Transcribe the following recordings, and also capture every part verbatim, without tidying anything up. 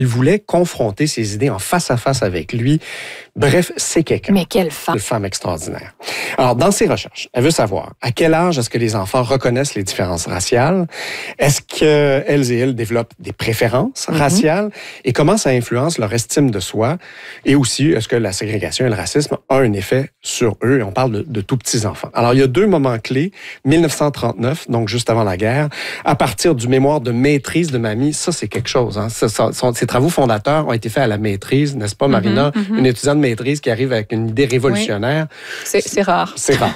Il voulait confronter ses idées en face à face avec lui. Bref, c'est quelqu'un. Mais quelle femme! Une femme extraordinaire. Alors, dans ses recherches, elle veut savoir à quel âge est-ce que les enfants reconnaissent les différences raciales? Est-ce qu'elles et ils développent des préférences mm-hmm. raciales? Et comment ça influence leur estime de soi? Et aussi, est-ce que la ségrégation et le racisme ont un effet sur eux? Et on parle de, de tout petits enfants. Alors, il y a deux moments clés. mille neuf cent trente-neuf, donc juste avant la guerre, à partir du mémoire de maîtrise de Mamie, ça, c'est quelque chose. Hein? Ça, ça, son, ses travaux fondateurs ont été faits à la maîtrise, n'est-ce pas, Marina? Mm-hmm, mm-hmm. Une étudiante de maîtrise qui arrive avec une idée révolutionnaire. Oui. C'est, c'est rare. C'est rare.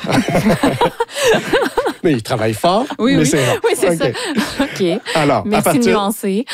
Mais il travaille fort, oui, mais oui. c'est rare. Oui, c'est okay. ça. OK. Alors, mais à partir... c'est nuancé.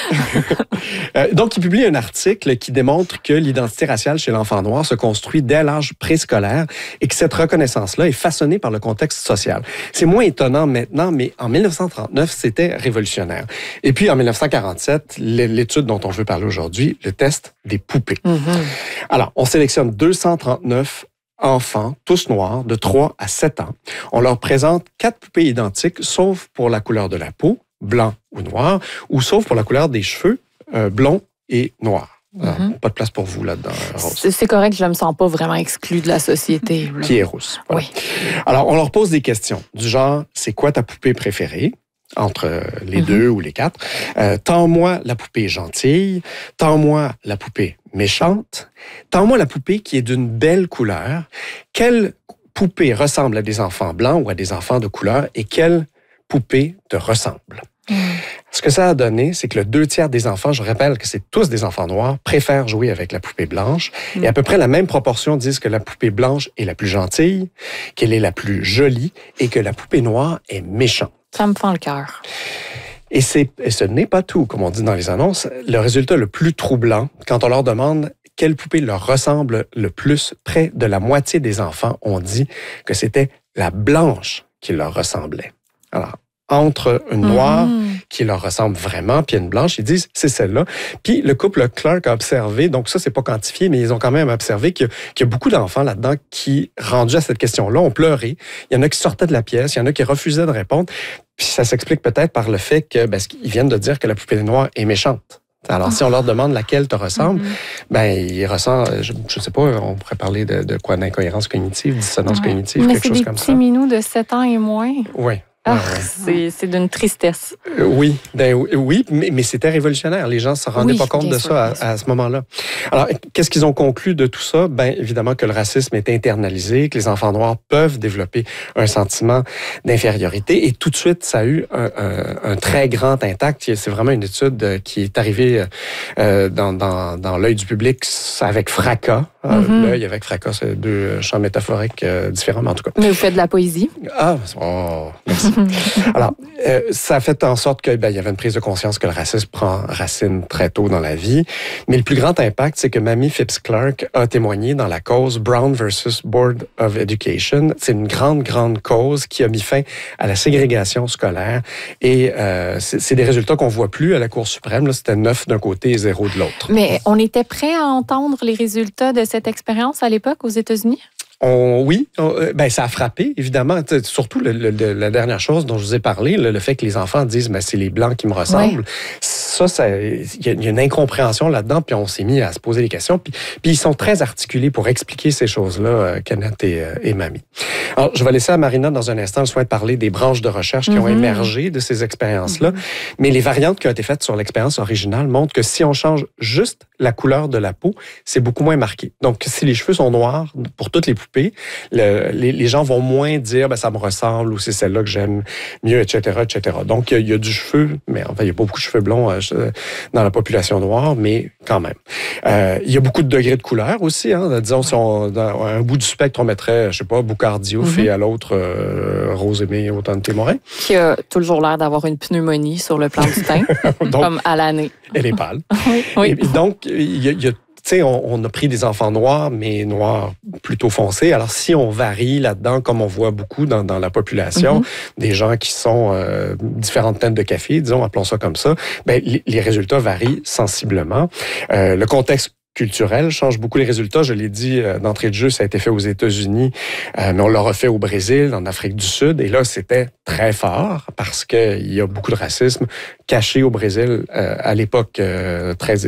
Donc, il publie un article qui démontre que l'identité raciale chez l'enfant noir se construit dès l'âge préscolaire et que cette reconnaissance-là est façonnée par le contexte social. C'est moins étonnant maintenant, mais en mille neuf cent trente-neuf, c'était révolutionnaire. Et puis, en mille neuf cent quarante-sept, l'étude dont on veut parler aujourd'hui, le test des poupées. Mm-hmm. Alors, on sélectionne deux cent trente-neuf enfants, tous noirs, de trois à sept ans. On leur présente quatre poupées identiques, sauf pour la couleur de la peau, blanc ou noir, ou sauf pour la couleur des cheveux, euh, blond et noir. Alors, mm-hmm. Pas de place pour vous là-dedans, Rose. C'est, c'est correct, je ne me sens pas vraiment exclue de la société. Là. Qui est rousse. Voilà. Oui. Alors, on leur pose des questions du genre, c'est quoi ta poupée préférée? Entre les mm-hmm. deux ou les quatre. Euh, tends-moi la poupée gentille, tends-moi la poupée méchante, tends-moi la poupée qui est d'une belle couleur. Quelle poupée ressemble à des enfants blancs ou à des enfants de couleur et quelle poupée te ressemble? Mm. Ce que ça a donné, c'est que le deux tiers des enfants, je rappelle que c'est tous des enfants noirs, préfèrent jouer avec la poupée blanche. Mm. Et à peu près la même proportion disent que la poupée blanche est la plus gentille, qu'elle est la plus jolie et que la poupée noire est méchante. Ça me fend le cœur. Et, c'est, et ce n'est pas tout, comme on dit dans les annonces. Le résultat le plus troublant, quand on leur demande quelle poupée leur ressemble le plus, près de la moitié des enfants ont dit que c'était la blanche qui leur ressemblait. Alors, entre une noire mmh. qui leur ressemble vraiment, puis une blanche, ils disent c'est celle-là. Puis le couple Clark a observé, donc ça, c'est pas quantifié, mais ils ont quand même observé qu'il y a, qu'il y a beaucoup d'enfants là-dedans qui, rendus à cette question-là, ont pleuré. Il y en a qui sortaient de la pièce, il y en a qui refusaient de répondre. Puis ça s'explique peut-être par le fait que, ben, ils viennent de dire que la poupée noire est méchante. Alors, oh. si on leur demande laquelle te ressemble, mm-hmm. ben, ils ressentent, je, je sais pas, on pourrait parler de, de quoi, d'incohérence cognitive, dissonance ouais. cognitive, mais quelque chose comme ça. Mais c'est des petits minous de sept ans et moins. Oui. Ah, ouais. c'est, c'est d'une tristesse. Euh, oui, ben, oui, mais, mais c'était révolutionnaire. Les gens ne se rendaient oui, pas compte de sûr, ça à, à ce moment-là. Alors, qu'est-ce qu'ils ont conclu de tout ça? Ben, évidemment que le racisme est internalisé, que les enfants noirs peuvent développer un sentiment d'infériorité. Et tout de suite, ça a eu un, un, un très grand impact. C'est vraiment une étude qui est arrivée euh, dans, dans, dans l'œil du public avec fracas. Mm-hmm. L'œil avec fracas, c'est deux champs métaphoriques euh, différents, mais en tout cas. Mais vous faites de la poésie. Ah, oh, merci. Alors, euh, ça a fait en sorte qu'il ben, y avait une prise de conscience que le racisme prend racine très tôt dans la vie. Mais le plus grand impact, c'est que Mamie Phipps Clark a témoigné dans la cause Brown versus Board of Education. C'est une grande, grande cause qui a mis fin à la ségrégation scolaire. Et euh, c'est, c'est des résultats qu'on voit plus à la Cour suprême. Là, c'était neuf d'un côté et zéro de l'autre. Mais on était prêt à entendre les résultats de cette expérience à l'époque aux États-Unis? On, oui, on, ben ça a frappé, évidemment. Surtout le, le, la dernière chose dont je vous ai parlé, le, le fait que les enfants disent ben, « c'est les Blancs qui me ressemblent ouais. ». Ça, ça, il y, y a une incompréhension là-dedans, puis on s'est mis à se poser des questions. Puis, puis ils sont très articulés pour expliquer ces choses-là, euh, Kenneth et, euh, et Mamie. Alors, je vais laisser à Marina dans un instant le soin de parler des branches de recherche qui mm-hmm. ont émergé de ces expériences-là. Mm-hmm. Mais les variantes qui ont été faites sur l'expérience originale montrent que si on change juste la couleur de la peau, c'est beaucoup moins marqué. Donc, si les cheveux sont noirs pour toutes les poupées, le, les, les gens vont moins dire ben, « ça me ressemble » ou « c'est celle-là que j'aime mieux », et cetera, et cetera. Donc, il y, y a du cheveu, mais enfin, il n'y a pas beaucoup de cheveux blonds euh, dans la population noire, mais quand même. Euh, il y a beaucoup de degrés de couleur aussi. Hein. Disons, si on, dans un bout du spectre, on mettrait, je sais pas, Boucard Diouf mm-hmm. et à l'autre, euh, Rose-Aimée Automne-Témorin. Qui a toujours l'air d'avoir une pneumonie sur le plan du teint, donc, comme à l'année. Elle est pâle. oui, oui. Et donc, il y a, il y a tu sais, on, on a pris des enfants noirs, mais noirs plutôt foncés. Alors, si on varie là-dedans, comme on voit beaucoup dans, dans la population, mm-hmm. des gens qui sont euh, différentes teintes de café, disons, appelons ça comme ça, ben, les, les résultats varient sensiblement. Euh, le contexte culturel change beaucoup les résultats. Je l'ai dit euh, d'entrée de jeu, ça a été fait aux États-Unis, euh, mais on l'a refait au Brésil, en Afrique du Sud, et là, c'était très fort parce qu'il y a beaucoup de racisme caché au Brésil euh, à l'époque euh, très